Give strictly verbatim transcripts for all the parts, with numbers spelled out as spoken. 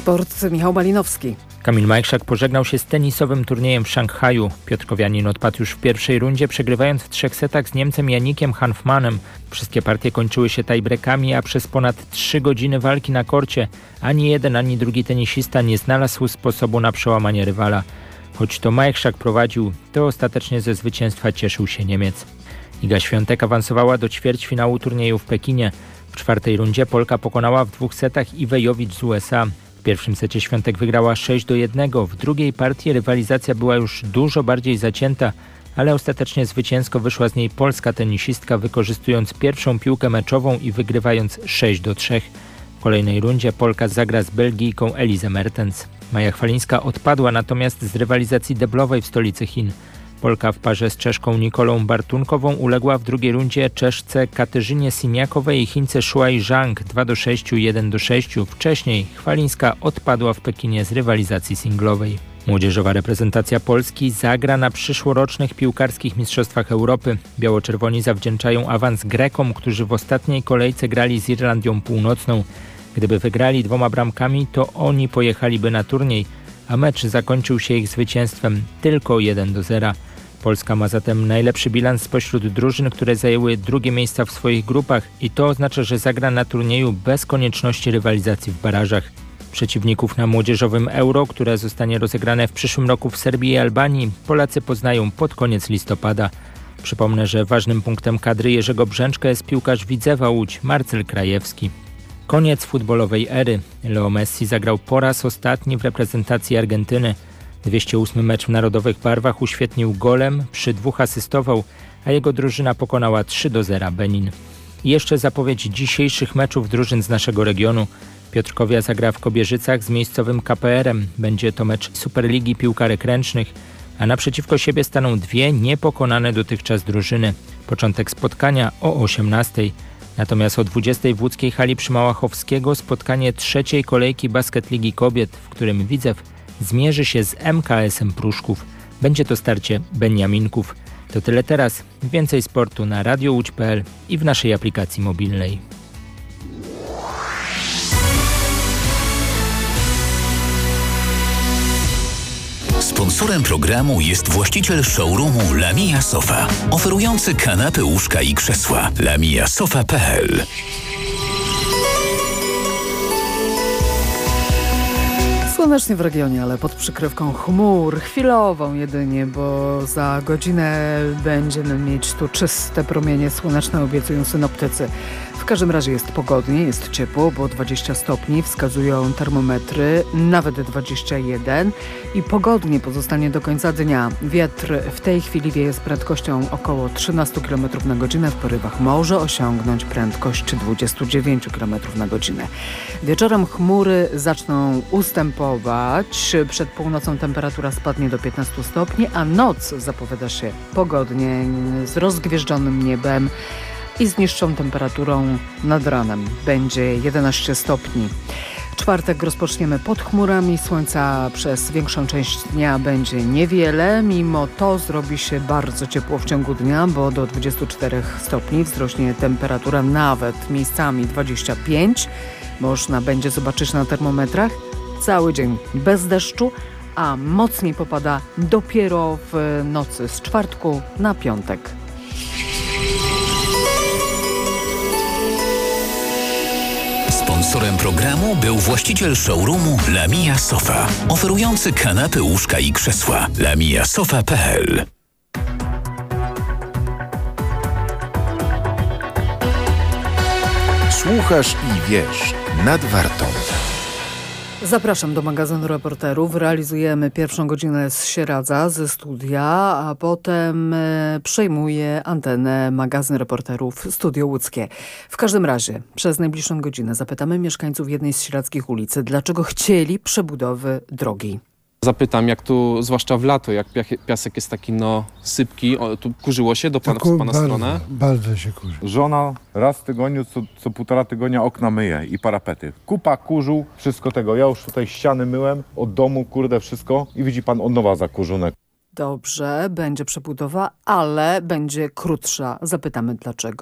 Sport, Michał Malinowski. Kamil Majchrzak pożegnał się z tenisowym turniejem w Szanghaju. Piotrkowianin odpadł już w pierwszej rundzie, przegrywając w trzech setach z Niemcem Janikiem Hanfmanem. Wszystkie partie kończyły się tiebreakami, a przez ponad trzy godziny walki na korcie ani jeden, ani drugi tenisista nie znalazł sposobu na przełamanie rywala. Choć to Majchrzak prowadził, to ostatecznie ze zwycięstwa cieszył się Niemiec. Iga Świątek awansowała do ćwierćfinału turnieju w Pekinie. W czwartej rundzie Polka pokonała w dwóch setach Iwę Jowicz z U S A. W pierwszym secie Świątek wygrała sześć do jednego. W drugiej partii rywalizacja była już dużo bardziej zacięta, ale ostatecznie zwycięsko wyszła z niej polska tenisistka, wykorzystując pierwszą piłkę meczową i wygrywając sześć do trzech. W kolejnej rundzie Polka zagra z Belgijką Elizę Mertens. Maja Chwalińska odpadła natomiast z rywalizacji deblowej w stolicy Chin. Polka w parze z Czeszką Nikolą Bartunkową uległa w drugiej rundzie Czeszce Katerzynie Siniakowej i Chińce Shuai Zhang dwa do sześciu, jeden do sześciu. Wcześniej Chwalińska odpadła w Pekinie z rywalizacji singlowej. Młodzieżowa reprezentacja Polski zagra na przyszłorocznych piłkarskich mistrzostwach Europy. Biało-czerwoni zawdzięczają awans Grekom, którzy w ostatniej kolejce grali z Irlandią Północną. Gdyby wygrali dwoma bramkami, to oni pojechaliby na turniej, a mecz zakończył się ich zwycięstwem tylko jeden do zera. Polska ma zatem najlepszy bilans spośród drużyn, które zajęły drugie miejsca w swoich grupach i to oznacza, że zagra na turnieju bez konieczności rywalizacji w barażach. Przeciwników na młodzieżowym Euro, które zostanie rozegrane w przyszłym roku w Serbii i Albanii, Polacy poznają pod koniec listopada. Przypomnę, że ważnym punktem kadry Jerzego Brzęczka jest piłkarz Widzewa Łódź Marcel Krajewski. Koniec futbolowej ery. Leo Messi zagrał po raz ostatni w reprezentacji Argentyny. dwieście ósmy mecz w narodowych barwach uświetnił golem, przy dwóch asystował, a jego drużyna pokonała trzy do zera Benin. I jeszcze zapowiedź dzisiejszych meczów drużyn z naszego regionu. Piotrkowia zagra w Kobierzycach z miejscowym K P R-em. Będzie to mecz Superligi Piłkarek Ręcznych, a naprzeciwko siebie staną dwie niepokonane dotychczas drużyny. Początek spotkania o osiemnastej. Natomiast o dwudziestej w łódzkiej hali przy Małachowskiego spotkanie trzeciej kolejki Basket Ligi Kobiet, w którym Widzew zmierzy się z M K S-em Pruszków. Będzie to starcie Beniaminków. To tyle teraz. Więcej sportu na radio łódź kropka p l i w naszej aplikacji mobilnej. Sponsorem programu jest właściciel showroomu Lamia Sofa, oferujący kanapy, łóżka i krzesła. lamia sofa kropka p l. Słonecznie w regionie, ale pod przykrywką chmur, chwilową jedynie, bo za godzinę będziemy mieć tu czyste promienie słoneczne, obiecują synoptycy. W każdym razie jest pogodnie, jest ciepło, bo dwadzieścia stopni wskazują termometry, nawet dwadzieścia jeden i pogodnie pozostanie do końca dnia. Wiatr w tej chwili wieje z prędkością około trzynaście kilometrów na godzinę, w porywach może osiągnąć prędkość dwadzieścia dziewięć kilometrów na godzinę. Wieczorem chmury zaczną ustępować, przed północą temperatura spadnie do piętnastu stopni, a noc zapowiada się pogodnie, z rozgwieżdżonym niebem i z niższą temperaturą nad ranem. Będzie jedenaście stopni. Czwartek rozpoczniemy pod chmurami, słońca przez większą część dnia będzie niewiele, mimo to zrobi się bardzo ciepło w ciągu dnia, bo do dwudziestu czterech stopni wzrośnie temperatura, nawet miejscami dwadzieścia pięć. Można będzie zobaczyć na termometrach. Cały dzień bez deszczu, a mocniej popada dopiero w nocy z czwartku na piątek. Sponsorem programu był właściciel showroomu Lamia Sofa, oferujący kanapy, łóżka i krzesła. lamia sofa kropka p l. Słuchasz i wiesz nad Wartą. Zapraszam do magazynu reporterów. Realizujemy pierwszą godzinę z Sieradza, ze studia, a potem e, przejmuje antenę magazyn reporterów Studio Łódzkie. W każdym razie przez najbliższą godzinę zapytamy mieszkańców jednej z sieradzkich ulic, dlaczego chcieli przebudowy drogi. Zapytam, jak tu, zwłaszcza w lato, jak piasek jest taki no sypki, o, tu kurzyło się do pana, w pana bardzo, stronę? Bardzo się kurzy. Żona raz w tygodniu, co, co półtora tygodnia okna myje i parapety. Kupa kurzu, wszystko tego. Ja już tutaj ściany myłem, od domu, kurde, wszystko i widzi pan od nowa zakurzone. Dobrze, będzie przebudowa, ale będzie krótsza. Zapytamy dlaczego.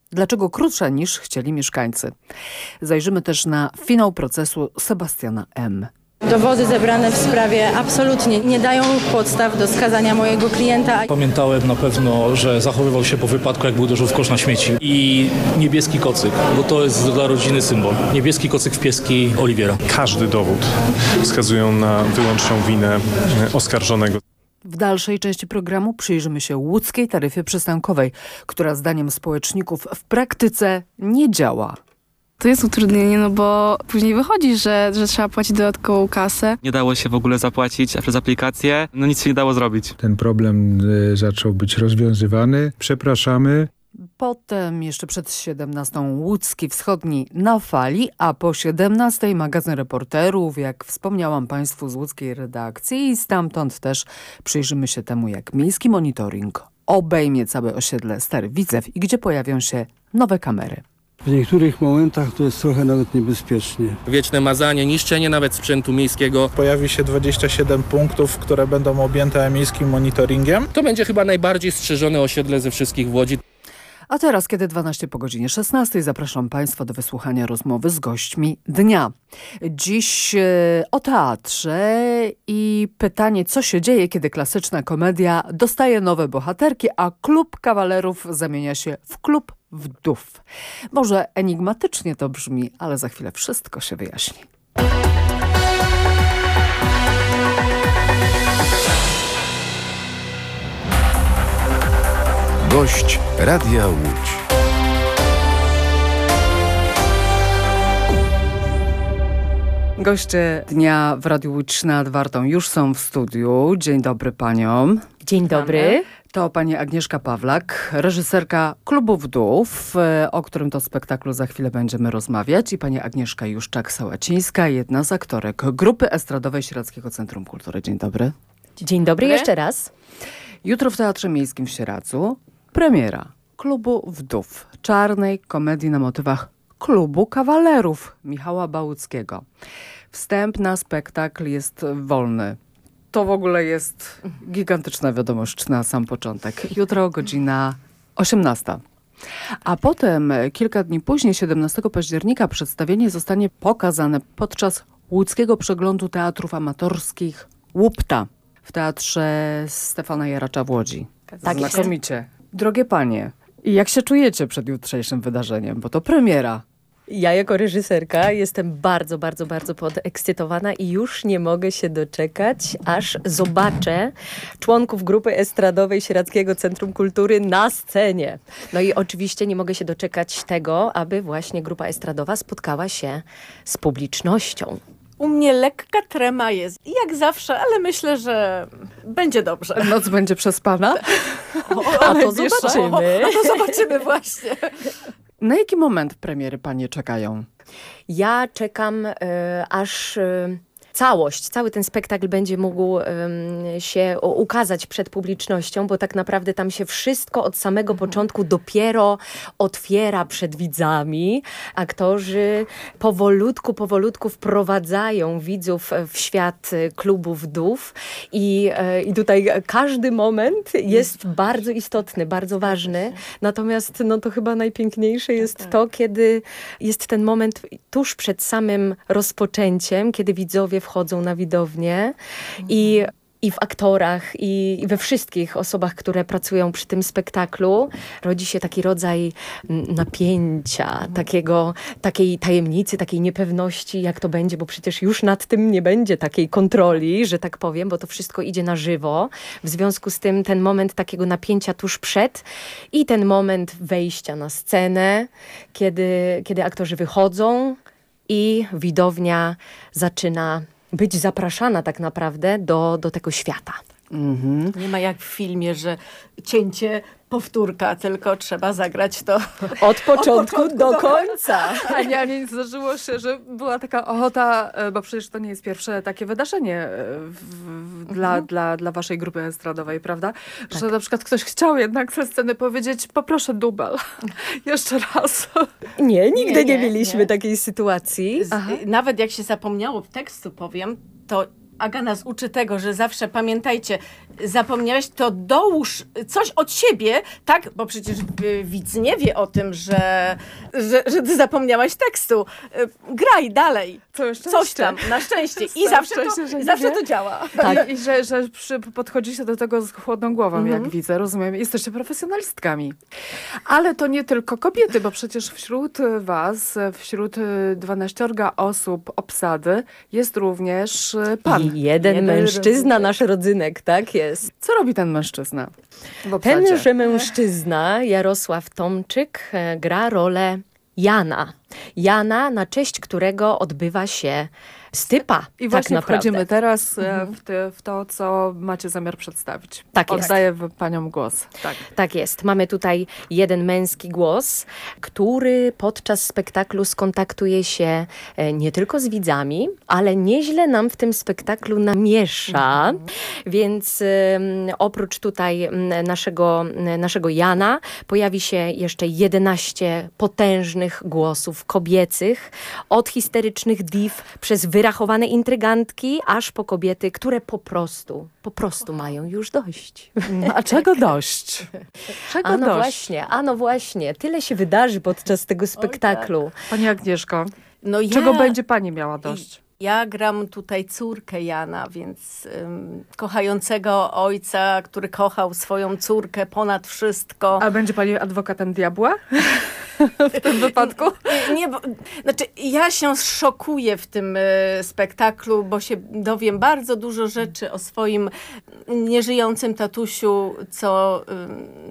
Dlaczego krótsza niż chcieli mieszkańcy? Zajrzymy też na finał procesu Sebastiana M. Dowody zebrane w sprawie absolutnie nie dają podstaw do skazania mojego klienta. Pamiętałem na pewno, że zachowywał się po wypadku, jak był dorzuł w kosz na śmieci. I niebieski kocyk, bo to jest dla rodziny symbol. Niebieski kocyk w pieski Oliwiera. Każdy dowód wskazują na wyłączną winę oskarżonego. W dalszej części programu przyjrzymy się łódzkiej taryfie przystankowej, która zdaniem społeczników w praktyce nie działa. To jest utrudnienie, no bo później wychodzi, że, że trzeba płacić dodatkową kasę. Nie dało się w ogóle zapłacić przez aplikację, no nic się nie dało zrobić. Ten problem y, zaczął być rozwiązywany. Przepraszamy. Potem jeszcze przed siedemnastą Łódzki Wschodni na fali, a po siedemnastej magazyn reporterów, jak wspomniałam Państwu z łódzkiej redakcji i stamtąd też przyjrzymy się temu, jak miejski monitoring obejmie całe osiedle Stary Widzew i gdzie pojawią się nowe kamery. W niektórych momentach to jest trochę nawet niebezpiecznie. Wieczne mazanie, niszczenie nawet sprzętu miejskiego. Pojawi się dwadzieścia siedem punktów, które będą objęte miejskim monitoringiem. To będzie chyba najbardziej strzeżone osiedle ze wszystkich w Łodzi. A teraz, kiedy dwanaście po godzinie szesnastej, zapraszam Państwa do wysłuchania rozmowy z gośćmi dnia. Dziś e, o teatrze i pytanie, co się dzieje, kiedy klasyczna komedia dostaje nowe bohaterki, a klub kawalerów zamienia się w klub wdów. Może enigmatycznie to brzmi, ale za chwilę wszystko się wyjaśni. Gość Radia Łódź. Goście dnia w Radiu Łódź nad Wartą już są w studiu. Dzień dobry paniom. Dzień dobry. To pani Agnieszka Pawlak, reżyserka Klubu Wdów, o którym to spektaklu za chwilę będziemy rozmawiać. I pani Agnieszka Juszczak-Sałacińska, jedna z aktorek Grupy Estradowej Sieradzkiego Centrum Kultury. Dzień dobry. Dzień dobry jeszcze raz. Jutro w Teatrze Miejskim w Sieradzu premiera Klubu Wdów, czarnej komedii na motywach Klubu Kawalerów Michała Bałuckiego. Wstęp na spektakl jest wolny. To w ogóle jest gigantyczna wiadomość na sam początek. Jutro godzina osiemnasta. A potem, kilka dni później, siedemnastego października, przedstawienie zostanie pokazane podczas łódzkiego przeglądu teatrów amatorskich Łupta w Teatrze Stefana Jaracza w Łodzi. Tak, znakomicie. Drogie panie, jak się czujecie przed jutrzejszym wydarzeniem? Bo to premiera. Ja jako reżyserka jestem bardzo, bardzo, bardzo podekscytowana i już nie mogę się doczekać, aż zobaczę członków Grupy Estradowej Sieradzkiego Centrum Kultury na scenie. No i oczywiście nie mogę się doczekać tego, aby właśnie Grupa Estradowa spotkała się z publicznością. U mnie lekka trema jest, jak zawsze, ale myślę, że będzie dobrze. Noc będzie przespana? O, a to zobaczymy. A to zobaczymy właśnie. Na jaki moment premiery panie czekają? Ja czekam y, aż... Y, Całość, cały ten spektakl będzie mógł um, się ukazać przed publicznością, bo tak naprawdę tam się wszystko od samego początku dopiero otwiera przed widzami. Aktorzy powolutku, powolutku wprowadzają widzów w świat Klubu Wdów i, i tutaj każdy moment jest bardzo istotny, bardzo ważny. Natomiast no, to chyba najpiękniejsze jest to, kiedy jest ten moment tuż przed samym rozpoczęciem, kiedy widzowie wchodzą na widownię i, i w aktorach, i, i we wszystkich osobach, które pracują przy tym spektaklu rodzi się taki rodzaj napięcia, takiego, takiej tajemnicy, takiej niepewności, jak to będzie, bo przecież już nad tym nie będzie takiej kontroli, że tak powiem, bo to wszystko idzie na żywo. W związku z tym ten moment takiego napięcia tuż przed i ten moment wejścia na scenę, kiedy, kiedy aktorzy wychodzą i widownia zaczyna być zapraszana tak naprawdę do, do tego świata. Mhm. Nie ma jak w filmie, że cięcie, powtórka, tylko trzeba zagrać to od początku, od początku do, do końca. A nie, nie zdarzyło się, że była taka ochota, bo przecież to nie jest pierwsze takie wydarzenie w, w, dla, mhm. dla, dla waszej grupy estradowej, prawda? Tak. Że na przykład ktoś chciał jednak ze sceny powiedzieć, poproszę dubel. Jeszcze raz. Nie, nigdy nie, nie, nie mieliśmy nie. takiej sytuacji. Z, nawet jak się zapomniało tekstu, powiem, to Aga nas uczy tego, że zawsze pamiętajcie, zapomniałeś, to dołóż coś od siebie, tak? Bo przecież y, widz nie wie o tym, że, że, że ty zapomniałaś tekstu. Y, graj dalej. Coś tam, na szczęście. I Całe zawsze, szczęście, to, że nie zawsze wie. to działa. Tak. I, i że, że przy, podchodzicie do tego z chłodną głową, Mhm. jak widzę, rozumiem. Jesteście profesjonalistkami. Ale to nie tylko kobiety, bo przecież wśród was, wśród dwanaściorga osób obsady jest również pan. I jeden, mężczyzna, nasz rodzynek, tak jest. Co robi ten mężczyzna w obsadzie? Tenże mężczyzna, Jarosław Tomczyk, e, gra rolę Jana. Jana, na cześć którego odbywa się stypa. I tak właśnie naprawdę. wchodzimy teraz e, Mhm. w, ty, w to, co macie zamiar przedstawić. Tak jest. Oddaję w- paniom głos. Tak. Tak jest. Mamy tutaj jeden męski głos, który podczas spektaklu skontaktuje się e, nie tylko z widzami, ale nieźle nam w tym spektaklu namiesza. Więc em, oprócz tutaj m, naszego, m, naszego Jana pojawi się jeszcze jedenaście potężnych głosów kobiecych, od histerycznych div przez wyrachowane intrygantki, aż po kobiety, które po prostu, po prostu mają już dość. No, a czego dość? Czego A no dość? właśnie, a no właśnie. Tyle się wydarzy podczas tego spektaklu. Pani Agnieszko, No ja, czego będzie pani miała dość? Ja gram tutaj córkę Jana, więc ym, kochającego ojca, który kochał swoją córkę ponad wszystko. A będzie pani adwokatem diabła? W tym wypadku? Nie, nie, bo, znaczy ja się szokuję w tym y, spektaklu, bo się dowiem bardzo dużo rzeczy o swoim nieżyjącym tatusiu, co y,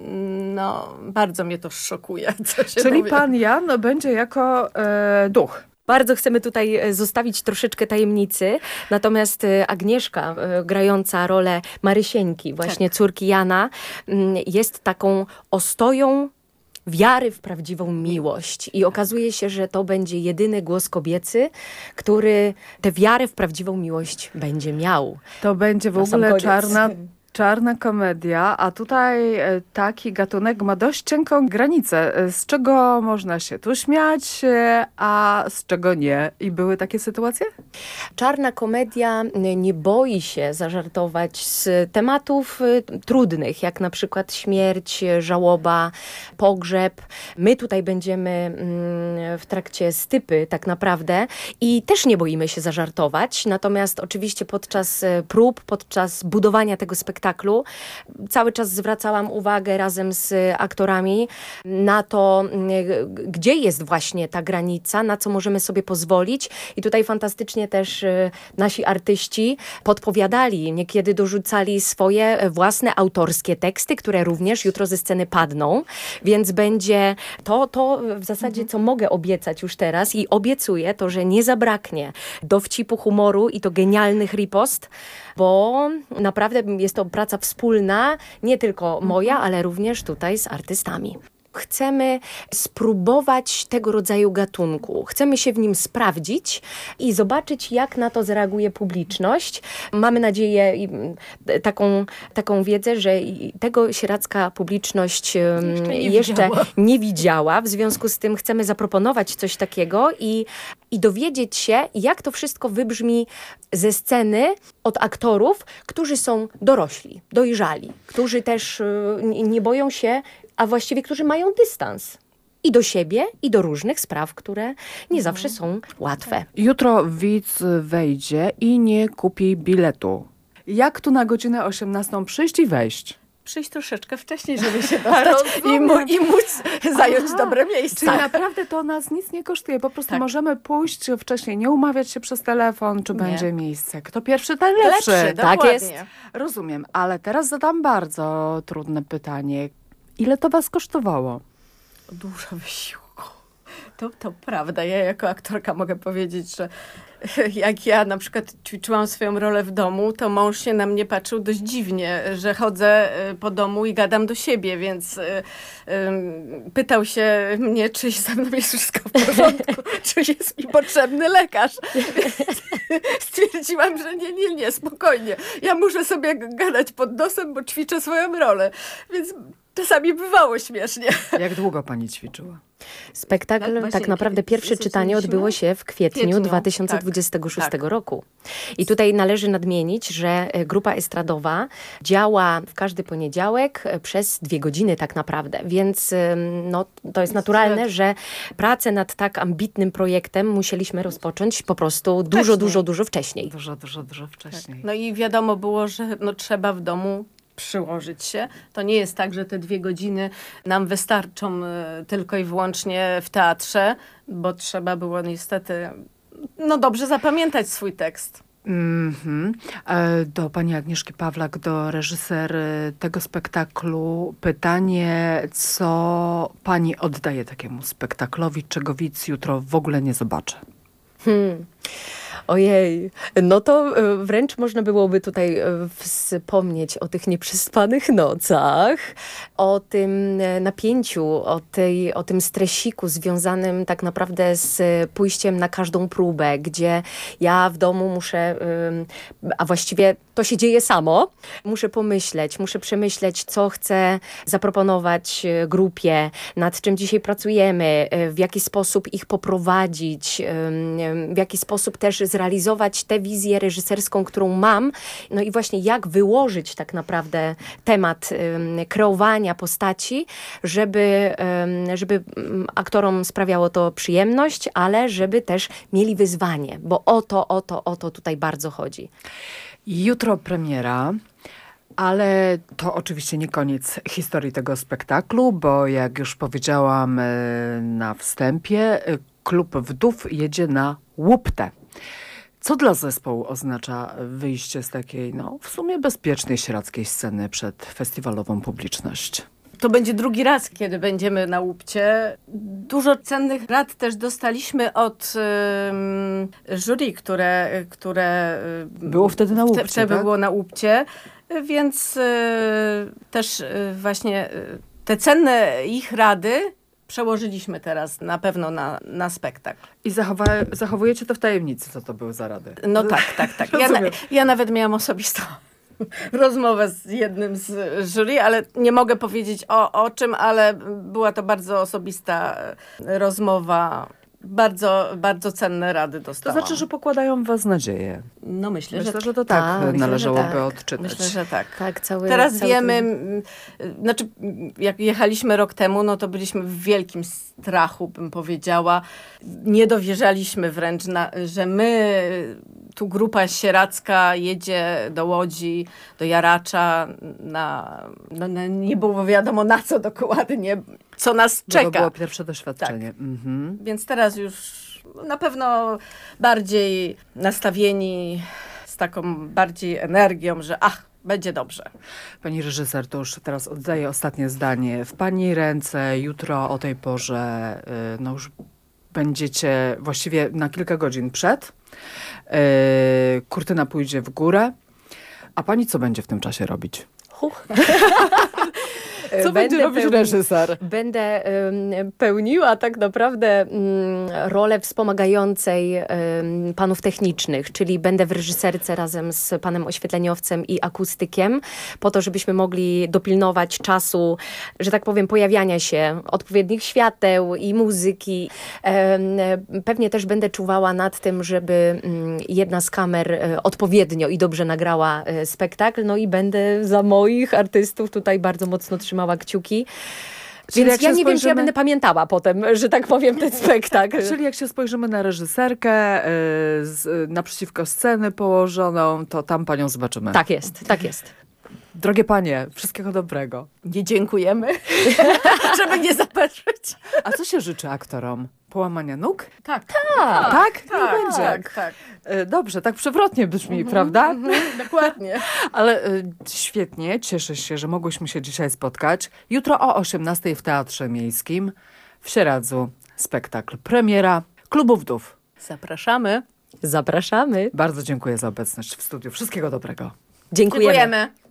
no bardzo mnie to szokuje. Co się Czyli dowiem. pan Jan będzie jako e, duch. Bardzo chcemy tutaj e, zostawić troszeczkę tajemnicy, natomiast e, Agnieszka, e, grająca rolę Marysieńki, właśnie córki Jana, m, jest taką ostoją wiary w prawdziwą miłość. I okazuje się, że to będzie jedyny głos kobiecy, który tę wiarę w prawdziwą miłość będzie miał. To będzie w Na sam ogóle koniec. czarna, czarna komedia, a tutaj e, taki gatunek ma dość cienką granicę. E, Z czego można się tu śmiać, e, a z czego nie? I były takie sytuacje? Czarna komedia nie boi się zażartować z tematów y, trudnych, jak na przykład śmierć, żałoba, pogrzeb. My tutaj będziemy mm, w trakcie stypy tak naprawdę i też nie boimy się zażartować, natomiast oczywiście podczas y, prób, podczas budowania tego spektaklu cały czas zwracałam uwagę razem z aktorami na to, y, gdzie jest właśnie ta granica, na co możemy sobie pozwolić i tutaj fantastycznie też y, nasi artyści podpowiadali, niekiedy dorzucali swoje własne autorskie teksty, które również jutro ze sceny padną, więc będzie to, to w zasadzie, co mogę obiecać już teraz i obiecuję, to, że nie zabraknie dowcipu, humoru i to genialnych ripost, bo naprawdę jest to praca wspólna, nie tylko moja, ale również tutaj z artystami. Chcemy spróbować tego rodzaju gatunku. Chcemy się w nim sprawdzić i zobaczyć, jak na to zareaguje publiczność. Mamy nadzieję i taką, taką wiedzę, że i tego sieradzka publiczność em, Jeszcze nie jeszcze widziała. nie widziała. W związku z tym chcemy zaproponować coś takiego i, i dowiedzieć się, jak to wszystko wybrzmi ze sceny od aktorów, którzy są dorośli, dojrzali, którzy też y, nie- nie boją się, a właściwie którzy mają dystans i do siebie, i do różnych spraw, które nie zawsze są łatwe. Jutro widz wejdzie i nie kupi biletu. Jak tu na godzinę osiemnastą przyjść i wejść? Przyjść troszeczkę wcześniej, żeby się dostać i, mu, i móc zająć Aha. dobre miejsce. Czyli naprawdę to nas nic nie kosztuje. Po prostu Tak. możemy pójść wcześniej, nie umawiać się przez telefon, czy Nie. będzie miejsce. Kto pierwszy, ten lepszy. Lepszy, Tak dokładnie. jest. Rozumiem, ale teraz zadam bardzo trudne pytanie. Ile to was kosztowało? Dużo wysiłku. To, to prawda. Ja jako aktorka mogę powiedzieć, że jak ja na przykład ćwiczyłam swoją rolę w domu, to mąż się na mnie patrzył dość dziwnie, że chodzę y, po domu i gadam do siebie, więc y, y, pytał się mnie, czy ze mną jest wszystko w porządku, czy jest mi potrzebny lekarz. Stwierdziłam, że nie, nie, nie, spokojnie. Ja muszę sobie gadać pod nosem, bo ćwiczę swoją rolę. Więc czasami bywało śmiesznie. Jak długo pani ćwiczyła? Spektakl, No właśnie, tak naprawdę kiedy pierwsze czytanie zaczęliśmy? odbyło się w kwietniu, Kwietniu, dwa tysiące dwudziestego szóstego tak, roku. I tutaj należy nadmienić, że grupa estradowa działa w każdy poniedziałek przez dwie godziny tak naprawdę, więc no, to jest naturalne, że pracę nad tak ambitnym projektem musieliśmy rozpocząć po prostu dużo, Wcześniej. dużo, dużo wcześniej. Dużo, dużo, dużo wcześniej. No i wiadomo było, że no, trzeba w domu przyłożyć się. To nie jest tak, że te dwie godziny nam wystarczą y, tylko i wyłącznie w teatrze, bo trzeba było niestety no dobrze zapamiętać swój tekst. Mm-hmm. Do pani Agnieszki Pawlak, do reżyser tego spektaklu pytanie, co pani oddaje takiemu spektaklowi, czego widz jutro w ogóle nie zobaczy? Hmm. Ojej, no to wręcz można byłoby tutaj wspomnieć o tych nieprzespanych nocach, o tym napięciu, o, tej, o tym stresiku związanym tak naprawdę z pójściem na każdą próbę, gdzie ja w domu muszę, a właściwie to się dzieje samo, muszę pomyśleć, muszę przemyśleć, co chcę zaproponować grupie, nad czym dzisiaj pracujemy, w jaki sposób ich poprowadzić, w jaki sposób też zrealizować tę wizję reżyserską, którą mam. No i właśnie jak wyłożyć tak naprawdę temat um, kreowania postaci, żeby, um, żeby aktorom sprawiało to przyjemność, ale żeby też mieli wyzwanie, bo o to, o to, o to tutaj bardzo chodzi. Jutro premiera. Ale to oczywiście nie koniec historii tego spektaklu, bo jak już powiedziałam na wstępie, Klub Wdów jedzie na Łuptę. Co dla zespołu oznacza wyjście z takiej, no, w sumie bezpiecznej sieradzkiej sceny przed festiwalową publiczność? To będzie drugi raz, kiedy będziemy na Łupcie. Dużo cennych rad też dostaliśmy od um, jury, które, które było wtedy na Łupcie, wtedy tak? było na Łupcie, więc y, też y, właśnie y, te cenne ich rady przełożyliśmy teraz na pewno na, na spektakl. I zachowa- zachowujecie to w tajemnicy, co to były za rady? No tak, tak, tak. Ja, na, ja nawet miałam osobistą rozmowę z jednym z jury, ale nie mogę powiedzieć o, o czym, ale była to bardzo osobista rozmowa. Bardzo, bardzo cenne rady dostałam. To znaczy, że pokładają w was nadzieję. No myślę, myślę że, że to tak Ta, należałoby myślę, że tak. odczytać. Myślę, że tak. tak cały, Teraz cały wiemy, ten... znaczy jak jechaliśmy rok temu, no to byliśmy w wielkim strachu, bym powiedziała. Nie dowierzaliśmy wręcz, na, że my, tu grupa sieradzka jedzie do Łodzi, do Jaracza, na, no, na, nie było wiadomo na co dokładnie, co nas czeka. To było pierwsze doświadczenie. Tak. Mhm. Więc teraz już na pewno bardziej nastawieni z taką bardziej energią, że ach, będzie dobrze. Pani reżyser, to już teraz oddaję ostatnie zdanie. W pani ręce jutro o tej porze, no już będziecie właściwie na kilka godzin przed. Kurtyna pójdzie w górę. A pani co będzie w tym czasie robić? Huch. Co będzie robić pełni- reżyser? Będę um, pełniła tak naprawdę um, rolę wspomagającej um, panów technicznych, czyli będę w reżyserce razem z panem oświetleniowcem i akustykiem, po to, żebyśmy mogli dopilnować czasu, że tak powiem, pojawiania się odpowiednich świateł i muzyki. Um, pewnie też będę czuwała nad tym, żeby um, jedna z kamer um, odpowiednio i dobrze nagrała um, spektakl, no i będę za moich artystów tutaj bardzo mocno trzymała kciuki. Czyli Więc ja nie spojrzymy... wiem, czy ja będę pamiętała potem, że tak powiem, ten spektakl. Czyli jak się spojrzymy na reżyserkę yy, z, naprzeciwko sceny położoną, to tam panią zobaczymy. Tak jest, tak jest. Drogie panie, wszystkiego dobrego. Nie dziękujemy, żeby nie zapeszyć. A co się życzy aktorom? Połamania nóg? Tak. Tak? Tak? Tak, Nie będzie. tak, tak. Y, Dobrze, tak przewrotnie brzmi, Mhm, prawda? mhm, dokładnie. Ale y, świetnie, cieszę się, że mogłyśmy się dzisiaj spotkać. Jutro o osiemnastej w Teatrze Miejskim w Sieradzu spektakl premiera Klubu Wdów. Zapraszamy. Zapraszamy. Bardzo dziękuję za obecność w studiu. Wszystkiego dobrego. Dziękujemy. Dziękujemy.